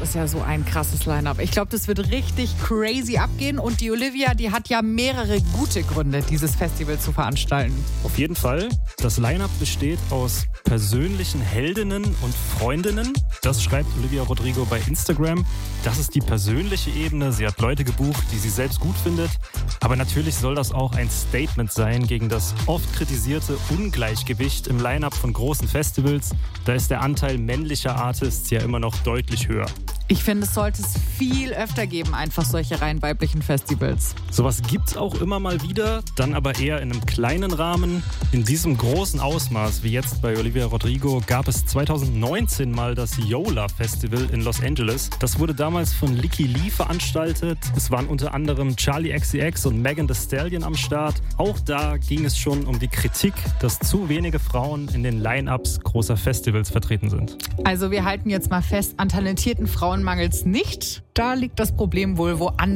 ist ja so ein krasses Line-Up. Ich glaube, das wird richtig crazy abgehen. Und die Olivia, die hat ja mehrere gute Gründe, dieses Festival zu veranstalten. Auf jeden Fall. Das Line-Up besteht aus persönlichen Heldinnen und Freundinnen. Das schreibt Olivia Rodrigo bei Instagram. Das ist die persönliche Ebene. Sie hat Leute gebucht, die sie selbst gut findet. Aber natürlich soll das auch ein Statement sein gegen das oft kritisierte Ungleichgewicht im Line-Up von großen Festivals. Da ist der Anteil männlicher Artists ja immer noch deutlich höher. Ich finde, es sollte es viel öfter geben, einfach solche rein weiblichen Festivals. Sowas gibt's auch immer mal wieder, dann aber eher in einem kleinen Rahmen. In diesem großen Ausmaß wie jetzt bei Olivia Rodrigo gab es 2019 mal das Yola Festival in Los Angeles. Das wurde damals von Licky Lee veranstaltet. Es waren unter anderem Charli XCX und Megan Thee Stallion am Start. Auch da ging es schon um die Kritik, dass zu wenige Frauen in den Line-Ups großer Festivals vertreten sind. Also wir halten jetzt mal fest, an talentierten Frauen mangelt es nicht. Da liegt das Problem wohl woanders.